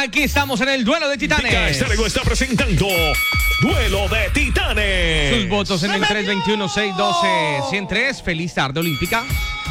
Aquí estamos en el Duelo de Titanes. Estéreo está presentando Duelo de Titanes. Sus votos en el 321-612-103. Feliz tarde, Olímpica.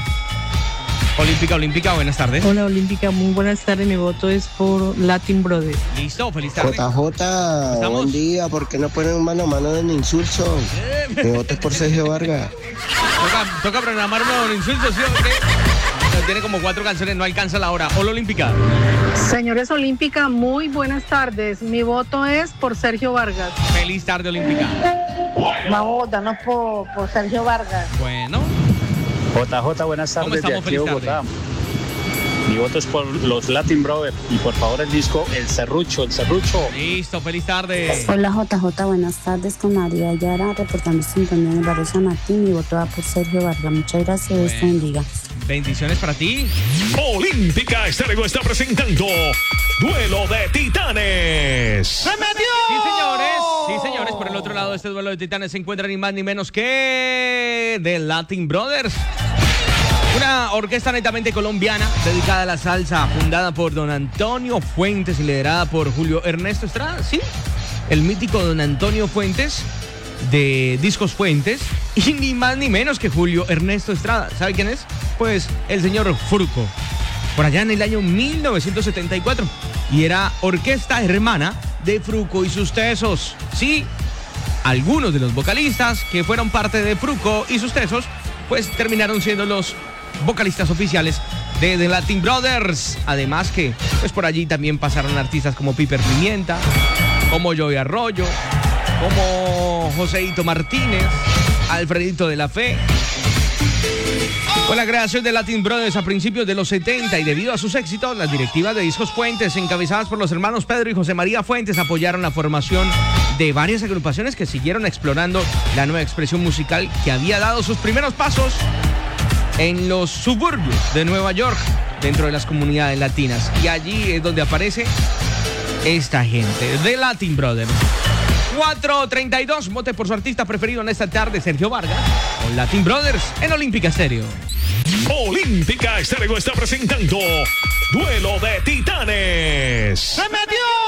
Olímpica, buenas tardes. Hola, Olímpica, muy buenas tardes. Mi voto es por Latin Brothers. Listo, feliz tarde. JJ, buen día. ¿Por qué no ponen un mano a mano en insulso? Mi voto es por Sergio Vargas. Toca programar un insulto, ¿sí o qué? Tiene como 4 canciones, no alcanza la hora. Hola, Olímpica. Señores Olímpica, muy buenas tardes. Mi voto es por Sergio Vargas. Feliz tarde, Olímpica. Vamos, votarnos por Sergio Vargas. Bueno. JJ, buenas tardes. ¿Cómo estamos? De aquí, Bogotá. Mi voto es por los Latin Brothers y por favor el disco El Serrucho. Listo, feliz tarde. Hola JJ, buenas tardes, con María Yara, reportando sintonía en el barrio San Martín. Mi voto va por Sergio Vargas. Muchas gracias, Dios te bendiga. Bendiciones para ti. Olímpica Estéreo está presentando Duelo de Titanes. ¡Se metió! Sí, señores, por el otro lado de este Duelo de Titanes se encuentra ni más ni menos que The Latin Brothers. Una orquesta netamente colombiana dedicada a la salsa, fundada por don Antonio Fuentes y liderada por Julio Ernesto Estrada, ¿sí? El mítico don Antonio Fuentes de Discos Fuentes y ni más ni menos que Julio Ernesto Estrada. ¿Sabe quién es? Pues el señor Fruco, por allá en el año 1974. Y era orquesta hermana de Fruco y sus Tesos. Sí, algunos de los vocalistas que fueron parte de Fruco y sus Tesos, pues terminaron siendo los vocalistas oficiales de The Latin Brothers. Además que pues por allí también pasaron artistas como Piper Pimienta, como Joey Arroyo, como Joseito Martínez, Alfredito de la Fe. Con la creación de Latin Brothers a principios de los 70 y debido a sus éxitos, las directivas de Discos Fuentes, encabezadas por los hermanos Pedro y José María Fuentes, apoyaron la formación de varias agrupaciones que siguieron explorando la nueva expresión musical que había dado sus primeros pasos en los suburbios de Nueva York, dentro de las comunidades latinas. Y allí es donde aparece esta gente, The Latin Brothers. 4:32, vote por su artista preferido en esta tarde, Sergio Vargas, con Latin Brothers en Olímpica Estéreo. Olímpica Estéreo está presentando Duelo de Titanes. ¡Se metió!